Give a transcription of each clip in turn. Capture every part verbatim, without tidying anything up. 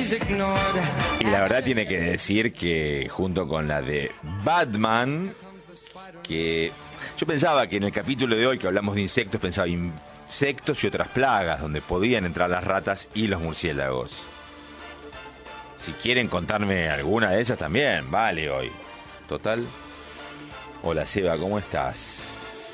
Y la verdad tiene que decir que junto con la de Batman, que yo pensaba que en el capítulo de hoy que hablamos de insectos, pensaba insectos y otras plagas donde podían entrar las ratas y los murciélagos. Si quieren contarme alguna de esas también, vale hoy. Total. Hola Seba, ¿cómo estás?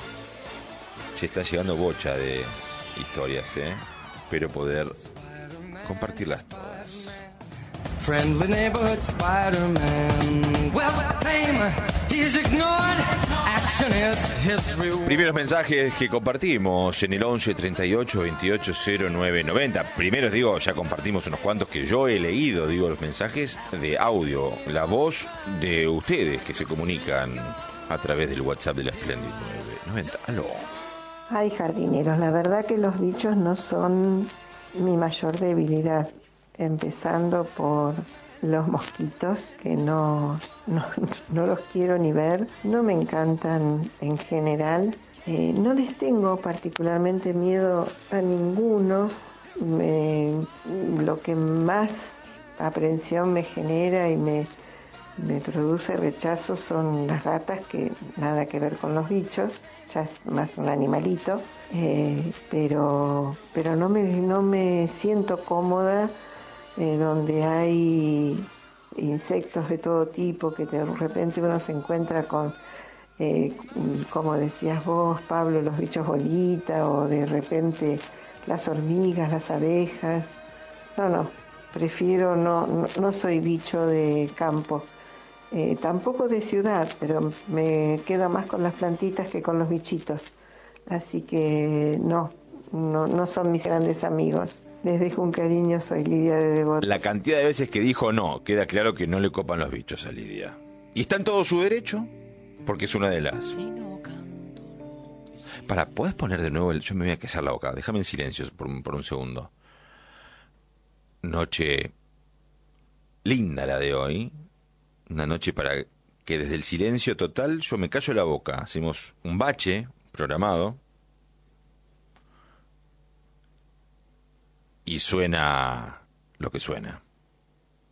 Se está llegando bocha de historias, ¿eh? Espero poder compartirlas todas. Friendly neighborhood Spider-Man. Well, fame, he's ignored. Action is his reward. Primeros mensajes que compartimos en el once treinta y ocho veintiocho cero nueve noventa. Primeros, digo, ya compartimos unos cuantos que yo he leído, digo, los mensajes de audio, la voz de ustedes que se comunican a través del WhatsApp de la Splendid nueve noventa. Aló. Ay, jardineros, la verdad que los bichos no son mi mayor debilidad. Empezando por los mosquitos, que no, no, no los quiero ni ver, no me encantan en general, eh, no les tengo particularmente miedo a ninguno. Me, lo que más aprensión me genera y me, me produce rechazo son las ratas, que nada que ver con los bichos, ya es más un animalito, eh, pero, pero no me, no me siento cómoda Eh, donde hay insectos de todo tipo, que de repente uno se encuentra con, eh, como decías vos, Pablo, los bichos bolita, o de repente las hormigas, las abejas. No, no, prefiero, no, no, no soy bicho de campo, eh, tampoco de ciudad, pero me quedo más con las plantitas que con los bichitos. Así que no, no, no son mis grandes amigos. Les dejo un cariño, soy Lidia de Devoto. La cantidad de veces que dijo no, queda claro que no le copan los bichos a Lidia. ¿Y está en todo su derecho? Porque es una de las... Para, ¿podés poner de nuevo el...? Yo me voy a callar la boca, déjame en silencio por, por un segundo. Noche linda la de hoy. Una noche para que desde el silencio total yo me callo la boca. Hacemos un bache programado. Y suena lo que suena.